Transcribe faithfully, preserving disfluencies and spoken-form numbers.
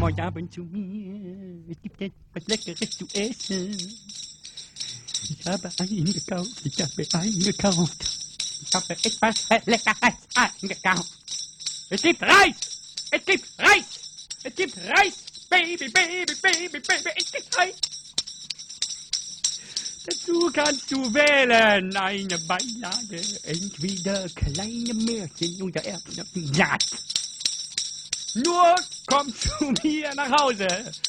heute Abend zu mir. Es gibt etwas Leckeres zu essen. Ich habe eingekauft, ich habe eingekauft. Ich habe etwas Leckeres eingekauft. Es gibt Reis! Es gibt Reis! Es gibt Reis! Baby, Baby, Baby, Baby, es gibt Reis! Dazu kannst du wählen eine Beilage. Entweder kleine Märchen oder Erbsensalat. Nur komm zu mir nach Hause